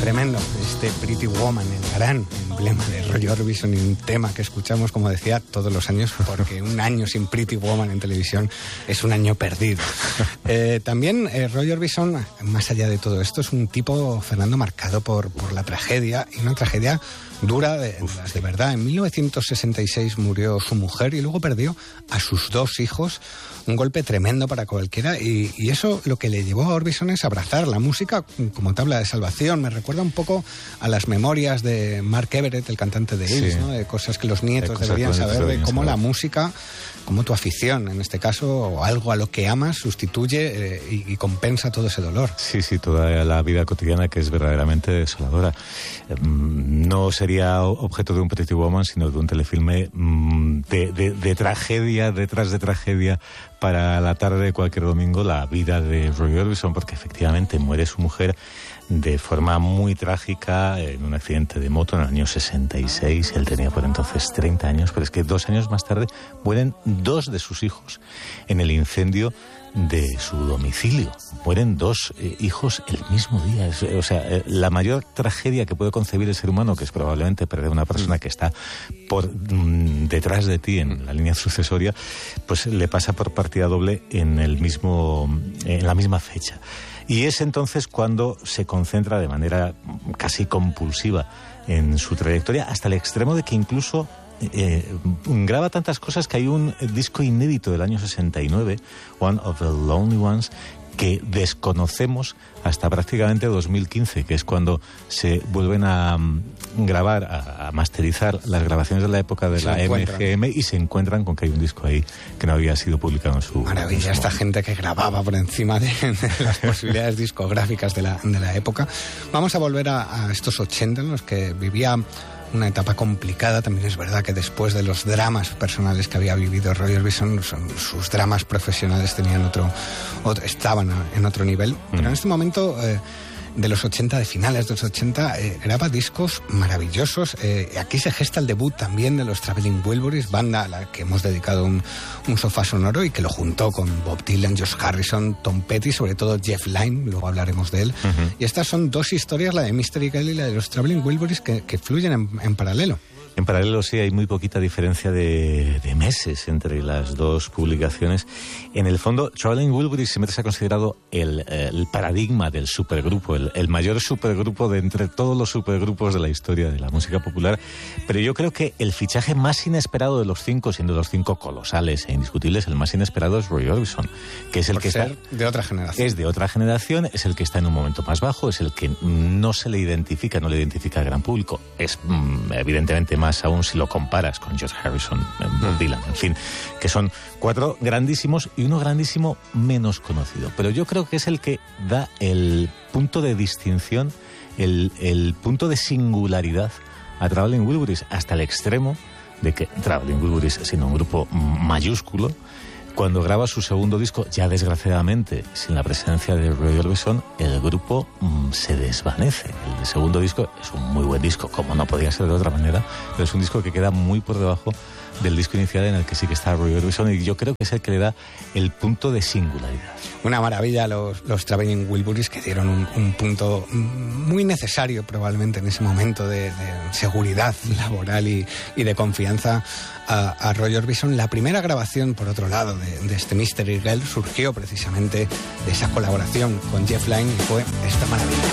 Tremendo, Pretty Woman, el gran emblema de Roy Orbison, y un tema que escuchamos, como decía, todos los años, porque un año sin Pretty Woman en televisión es un año perdido. También Roy Orbison, más allá de todo esto, es un tipo, Fernando, marcado por la tragedia, y una tragedia dura de las de verdad. En 1966 murió su mujer y luego perdió a sus 2 hijos, un golpe tremendo para cualquiera, y eso lo que le llevó a Orbison es abrazar la música como tabla de salvación. Me recuerda un poco a las memorias de Mark Everett, el cantante de Hills, ¿no? De cosas que los nietos deberían saber, de cómo la música, como tu afición, en este caso, o algo a lo que amas, sustituye y compensa todo ese dolor. Sí, toda la vida cotidiana, que es verdaderamente desoladora. No sería objeto de un Pretty Woman, sino de un telefilme de tragedia detrás de tragedia para la tarde de cualquier domingo, la vida de Roy Orbison, porque efectivamente muere su mujer de forma muy trágica en un accidente de moto en el año 66. Él tenía por entonces 30 años, pero es que 2 años más tarde mueren 2 de sus hijos en el incendio de su domicilio. Mueren 2 hijos el mismo día. O sea, la mayor tragedia que puede concebir el ser humano, que es probablemente perder a una persona que está por detrás de ti en la línea sucesoria, pues le pasa por partida doble en la misma fecha. Y es entonces cuando se concentra de manera casi compulsiva en su trayectoria, hasta el extremo de que incluso graba tantas cosas que hay un disco inédito del año 69, One of the Lonely Ones, que desconocemos hasta prácticamente 2015, que es cuando se vuelven a grabar, a masterizar las grabaciones de la época de la MGM, y se encuentran con que hay un disco ahí que no había sido publicado en su... Maravilla, esta gente que grababa por encima de las posibilidades discográficas de la época. Vamos a volver a estos 80 en los que vivía una etapa complicada. También es verdad que después de los dramas personales que había vivido Roy Orbison, sus dramas profesionales estaban en otro nivel. Pero en este momento de los 80, de finales de los 80, graba discos maravillosos. Aquí se gesta el debut también de los Traveling Wilburys, banda a la que hemos dedicado un sofá sonoro, y que lo juntó con Bob Dylan, George Harrison, Tom Petty, sobre todo Jeff Lynne, luego hablaremos de él. Y estas son 2 historias, la de Mystery Girl y la de los Traveling Wilburys, que fluyen en paralelo. En paralelo, sí, hay muy poquita diferencia de meses entre las 2 publicaciones. En el fondo, Traveling Wilburys siempre se ha considerado el paradigma del supergrupo, el mayor supergrupo de entre todos los supergrupos de la historia de la música popular. Pero yo creo que el fichaje más inesperado de los 5, siendo los 5 colosales e indiscutibles, el más inesperado es Roy Orbison, que es el que está de otra generación. Es de otra generación, es el que está en un momento más bajo, es el que no le identifica al gran público. Es evidentemente más aún si lo comparas con George Harrison, Bob Dylan, en fin, que son 4 grandísimos y uno grandísimo menos conocido. Pero yo creo que es el que da el punto de distinción, el punto de singularidad a Traveling Wilburys, hasta el extremo de que Traveling Wilburys, siendo un grupo mayúsculo, cuando graba su segundo disco, ya desgraciadamente sin la presencia de Roy Orbison, el grupo se desvanece. El segundo disco es un muy buen disco, como no podía ser de otra manera, pero es un disco que queda muy por debajo del disco inicial, en el que sí que está Roy Orbison, y yo creo que es el que le da el punto de singularidad. Una maravilla los Traveling Wilburys, que dieron un punto muy necesario probablemente en ese momento de seguridad laboral y de confianza a Roy Orbison. La primera grabación, por otro lado, de este Mystery Girl surgió precisamente de esa colaboración con Jeff Lynne, y fue esta maravilla.